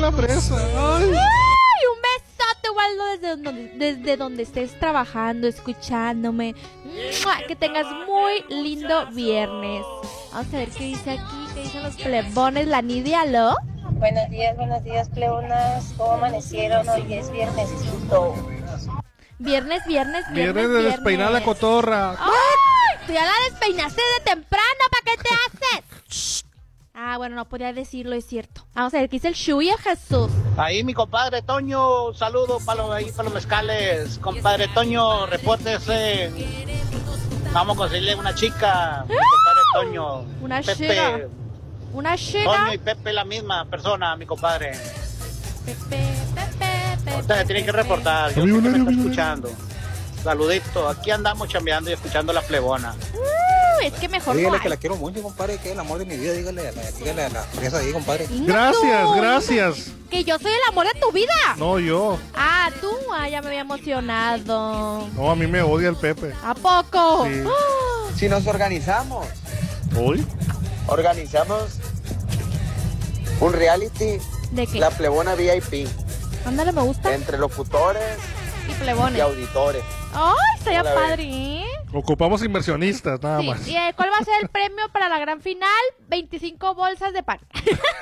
la fresa. Ay. ¡Ay! Un besote, Waldo, desde donde estés trabajando, escuchándome. ¡Mua! Que tengas muy lindo viernes. Vamos a ver qué dice aquí, qué dicen los plebones. La Nidia, ¿lo? Buenos días, plebonas. ¿Cómo amanecieron? Hoy es viernesito. Viernes de despeinar la cotorra. ¡Ay! Tú ya la despeinaste de temprano, ¿para qué te haces? Ah, bueno, no podía decirlo, es cierto. Vamos a ver qué dice el Shuya Jesús. Ahí mi compadre Toño, saludo para los mezcales. Compadre Toño, repórtese. Vamos a conseguirle una chica. Mi compadre Toño. Una Pepe. chica. Una chica. Toño y Pepe la misma persona, mi compadre. Pepe. Ustedes tienen que reportar, yo sé que me está escuchando. Saludito, aquí andamos chambeando y escuchando la plebona. Es que mejor dígale no que la quiero mucho, compadre, que es el amor de mi vida. Dígale a la fresa ahí, compadre. Gracias. Que yo soy el amor de tu vida. No, yo. Ah, tú. Ah, ya me había emocionado. No, a mí me odia el Pepe. ¿A poco? Sí. ¡Oh! Si nos organizamos. ¿Hoy? Organizamos un reality. ¿De qué? La plebona VIP. Ándale, me gusta. Entre locutores Y plebones. y auditores. ¡Ay, estaría ¿Cómo la ves? padre, ¿eh? Ocupamos inversionistas, nada más. Sí. ¿Y cuál va a ser el premio para la gran final? 25 bolsas de pan.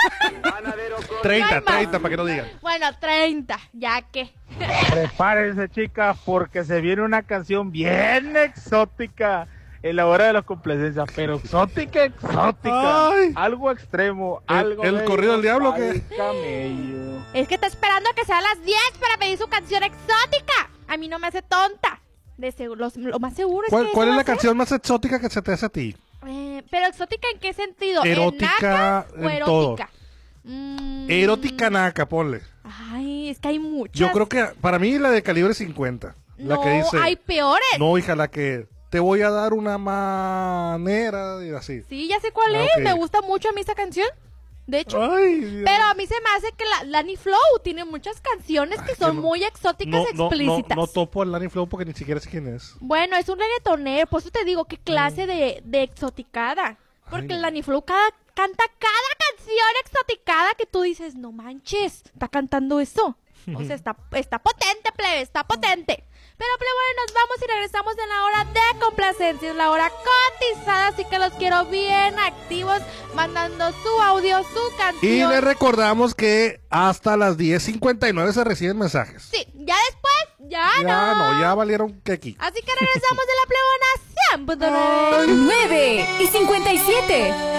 30, para que no digan. Bueno, 30, ya que. Prepárense, chicas, porque se viene una canción bien exótica en la hora de las complacencias, pero exótica. Ay. Algo extremo, algo ¿El bello, corrido del diablo qué? al camello. Es que está esperando a que sea a las 10 para pedir su canción exótica. A mí no me hace tonta. De seguro, lo más seguro es que ¿Cuál es eso va la a ser. canción más exótica que se te hace a ti? Pero exótica, ¿en qué sentido? Erótica ¿En naca o en todo. erótica? Erótica naca, ponle. Ay, es que hay muchas. Yo creo que para mí la de calibre 50. La No, que dice. hay peores. No, hija, la que te voy a dar una manera y así. Sí, ya sé cuál Ah, es. ok. Me gusta mucho a mí esa canción. De hecho. Ay, Dios. Pero a mí se me hace que Lani Flow tiene muchas canciones que son no- muy exóticas, explícitas. No topo al Lani Flow porque ni siquiera sé quién es. Bueno, es un reggaetonero, por eso te digo, qué clase de exoticada. Porque Ay, el Lani Flow canta cada canción exoticada que tú dices, no manches, está cantando eso. O sea, está potente, plebe, está potente. Pero, bueno, nos vamos y regresamos en la hora de complacencia, en la hora cotizada, así que los quiero bien activos, mandando su audio, su canción. Y les recordamos que hasta las 10:59 se reciben mensajes. Sí, ya después, ya Ya valieron quequi. Así que regresamos de la plebona 100.9. 9:57.